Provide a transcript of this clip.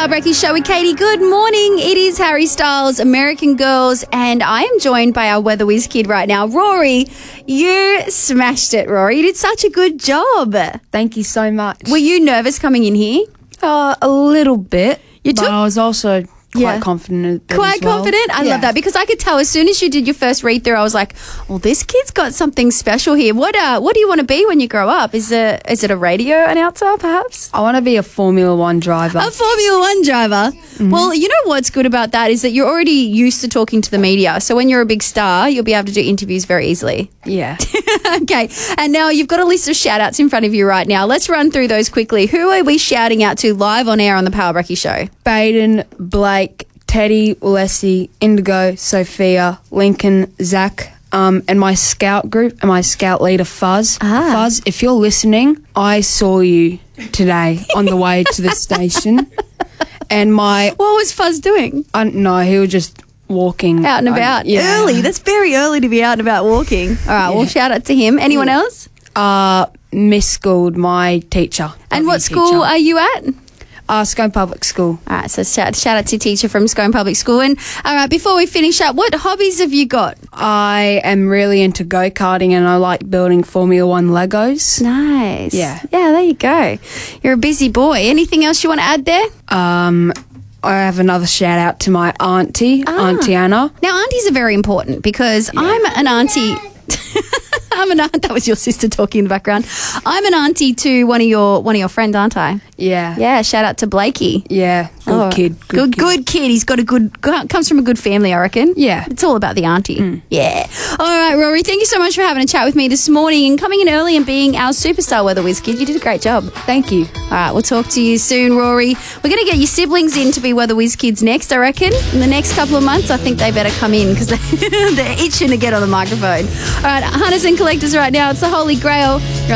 Power Breakfast Show with Katie. Good morning. It is Harry Styles, American Girls, and I am joined by our weather whiz kid right now, Rory. You smashed it, Rory. You did such a good job. Thank you so much. Were you nervous coming in here? A little bit. But I was also quite confident. Quite confident? I love that because I could tell as soon as you did your first read through, I was like, well, this kid's got something special here. What do you want to be when you grow up? Is it a radio announcer, perhaps? I want to be a Formula One driver. A Formula One driver? Mm-hmm. Well, you know what's good about that is that you're already used to talking to the media. So when you're a big star, you'll be able to do interviews very easily. Yeah. Okay. And now you've got a list of shout outs in front of you right now. Let's run through those quickly. Who are we shouting out to live on air on the Power Breakfast Show? Baden, Blake, Teddy, Leslie, Indigo, Sophia, Lincoln, Zach, and my scout group and my scout leader, Fuzz. Fuzz, if you're listening, I saw you today on the way to the station. And what was Fuzz doing? No, he was just walking. Out and about. Early. That's very early to be out and about walking. All right, well, shout out to him. Anyone else? Miss Gould, my teacher. And what school are you at? Scone Public School. All right, so shout out to teacher from Scone Public School. And all right, before we finish up, what hobbies have you got? I am really into go-karting and I like building Formula One Legos. Nice. Yeah. Yeah, there you go. You're a busy boy. Anything else you want to add there? I have another shout out to my auntie, Auntie Anna. Now, aunties are very important because I'm an auntie. That was your sister talking in the background. I'm an auntie to one of your friends, aren't I? Yeah. Yeah, shout out to Blakey. Yeah, good kid. Good kid. He's got comes from a good family, I reckon. Yeah. It's all about the auntie. Yeah. All right, Rory, thank you so much for having a chat with me this morning and coming in early and being our superstar weather whiz kid. You did a great job. Thank you. All right, we'll talk to you soon, Rory. We're going to get your siblings in to be weather whiz kids next, I reckon. In the next couple of months, I think they better come in because they're itching to get on the microphone. All right, hunters and collectors right now. It's the Holy Grail. You're on